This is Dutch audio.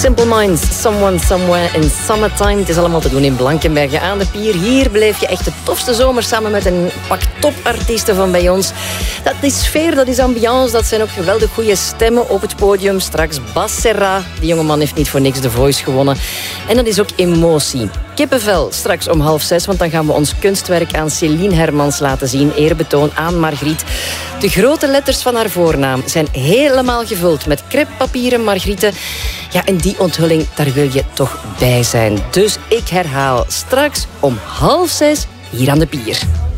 Simple Minds, Someone Somewhere in Summertime. Het is allemaal te doen in Blankenberge aan de Pier. Hier beleef je echt de tofste zomer samen met een pak topartiesten van bij ons. Dat is sfeer, dat is ambiance, dat zijn ook geweldig goede stemmen op het podium. Straks Bas Serra, die jongeman heeft niet voor niks The Voice gewonnen. En dat is ook emotie. Kippenvel, straks om 5:30, want dan gaan we ons kunstwerk aan Céline Hermans laten zien. Eerbetoon aan Margriet. De grote letters van haar voornaam zijn helemaal gevuld met crêpepapieren Margriete. Ja, en die onthulling, daar wil je toch bij zijn. Dus ik herhaal, straks om 5:30 hier aan de Pier.